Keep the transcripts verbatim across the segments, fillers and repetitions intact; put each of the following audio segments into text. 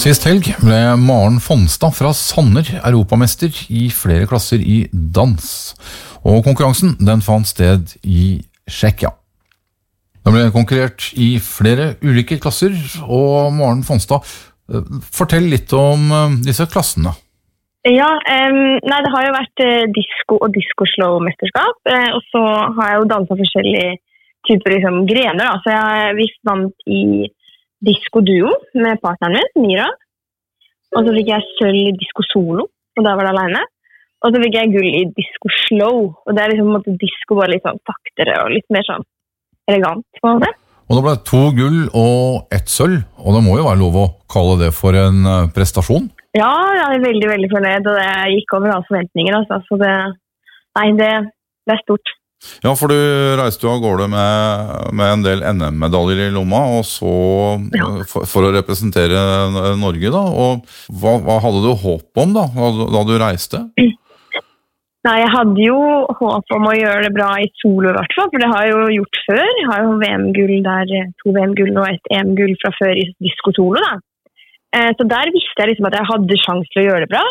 Sist helg ble Maren Fonstad fra Sanner europamester i flere klasser i dans. Og konkurransen den fant sted i Tsjekkia. Det ble konkurrert i flere ulike klasser, og Maren Fonstad, fortell litt om disse klassene. Ja, um, nei, det har jo vært uh, disco og disco-slow-mesterskap, uh, og så har jeg jo danset forskjellige typer liksom, grener, da. Så jeg visst vant i disco-duo med partneren min, Mira, og så fikk jeg sølv i disco-solo, og da var det alene, og så fikk jeg gull i disco-slow, og det er liksom på en måte disco bare litt sånn saktere og litt mer sånn elegant på en måte. Og det ble to gull og ett sølv, og det må jo være lov å kalle det for en prestasjon? Ja, jeg er veldig, veldig fornøyd, og det gikk over alle forventninger, altså. Så det, nei, det, det er stort. Ja, for du reiste jo av gårde med, med en del N M-medaljer i lomma, og så ja. for, for å representere Norge da, og hva, hva hadde du håp om da, da du reiste? Mm. Nei, jeg hadde jo håp om å gjøre det bra i solo i hvert fall, for det har jeg jo gjort før. Jeg har jo V M-gull der, to V M-gull og et E M-gull fra før i disco-solo da. Eh, så der visste jeg liksom at jeg hadde sjans til å gjøre det bra.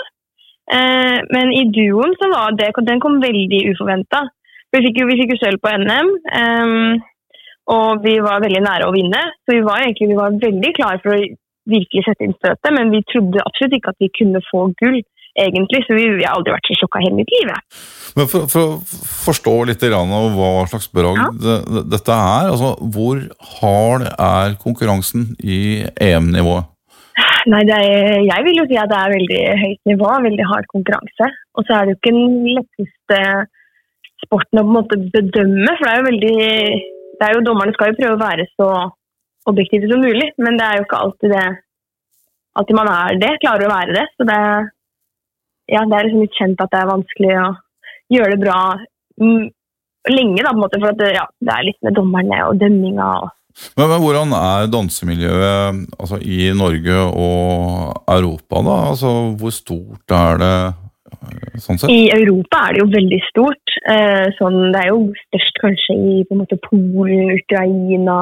Eh, men i duoen så var det, den kom veldig uforventet. Vi fikk jo, vi fikk jo sølv på N M, eh, og vi var veldig nære å vinne. Så vi var egentlig vi var veldig klare for å virkelig sette inn støtet, men vi trodde absolutt ikke at vi kunne få gull. Egentlig, så vi, vi har aldri vært så sjokket hele mitt liv. Men for, for å forstå litt grann av hva slags bragd ja. det, det, dette er, altså hvor hard er konkurransen i E M-nivået? Nei, det er, jeg vil jo si at det er veldig høyt nivå, veldig hard konkurranse. Og så er det jo ikke den letteste sporten å på en måte bedømme, for det er jo veldig, det er jo dommerne skal jo prøve å være så objektive som mulig, men det er jo ikke alltid det, alltid man er det, klarer å være det, så det er ja, det er liksom litt kjent at det er vanskelig å gjøre det bra mm, lenge da, på en måte, for at det, ja, det er litt med dommerne og dømminga. Og... Men, men hvordan er dansemiljøet altså, i Norge og Europa da? Altså, hvor stort er det sånn sett? I Europa er det jo veldig stort. Eh, sånn, det er jo størst kanskje i på en måte, Polen, Ukraina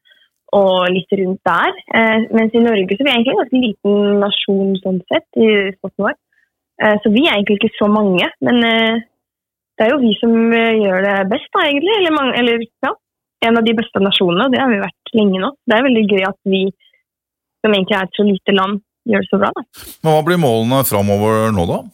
og litt rundt der. Eh, mens i Norge så er vi egentlig en ganske liten nasjon sånn sett i sporten vår. Så vi er egentlig ikke så mange, men det er jo vi som gjør det best da, egentlig, eller, mange, eller ja, en av de beste nasjonene, og det har vi vært lenge nå. Det er veldig gøy at vi, som egentlig er et så lite land, gjør det så bra da. Men hva blir målene fremover nå da?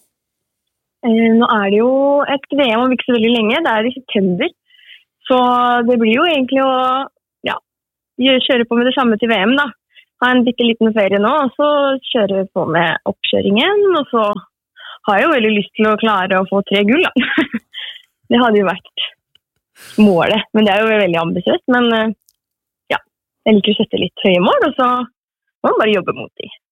Nå er det jo et V M om ikke så veldig lenge, det er i september, så det blir jo egentlig å ja, kjøre på med det samme til V M da. Ha en bitte liten ferie nå, og så kjøre på med oppkjøringen, og så har jeg jo veldig lyst til å klare å få tre gull da. Det hadde jo vært målet, men det er jo veldig ambisiøst, men ja, jeg liker å sette litt høye mål, og så må man bare jobbe mot de.